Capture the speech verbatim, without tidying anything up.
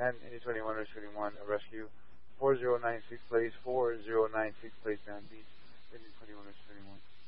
ten, Indy twenty-one, or twenty-one, a rescue. four zero nine six, please. four zero nine six, please, man. Beat Indy twenty-one, or twenty-one.